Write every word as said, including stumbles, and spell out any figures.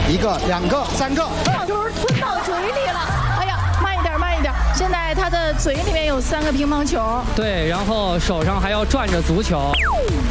一个、两个、三个， 乒乓球吞到嘴里了。哎呀，慢一点，慢一点。现在他的嘴里面有三个乒乓球。 对，然后手上还要转着足球。